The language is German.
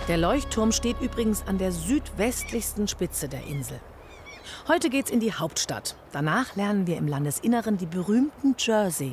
Der Leuchtturm steht übrigens an der südwestlichsten Spitze der Insel. Heute geht's in die Hauptstadt. Danach lernen wir im Landesinneren die berühmten Jersey